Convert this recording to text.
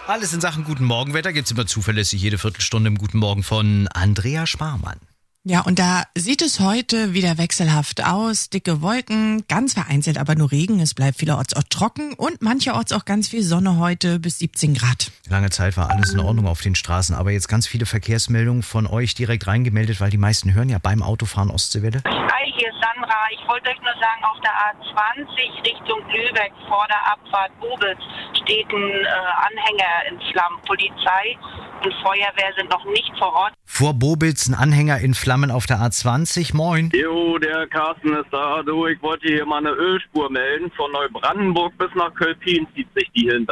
Alles in Sachen Guten Morgenwetter gibt's immer zuverlässig jede Viertelstunde im Guten Morgen von Andrea Sparmann. Ja, und da sieht es heute wieder wechselhaft aus. Dicke Wolken, ganz vereinzelt aber nur Regen. Es bleibt vielerorts auch trocken und mancherorts auch ganz viel Sonne heute bis 17 Grad. Lange Zeit war alles in Ordnung auf den Straßen, aber jetzt ganz viele Verkehrsmeldungen von euch direkt reingemeldet, weil die meisten hören ja beim Autofahren Ostseewelle. Hi, hier ist Sandra. Ich wollte euch nur sagen, auf der A20 Richtung Lübeck vor der Abfahrt Bobitz steht ein Anhänger in Flammen. Polizei und Feuerwehr sind noch nicht vor Ort. Vor Bobitz ein Anhänger in Flammen auf der A20. Moin. Jo, der Carsten ist da. Du, ich wollte hier mal eine Ölspur melden. Von Neubrandenburg bis nach Kölpin zieht sich die hin.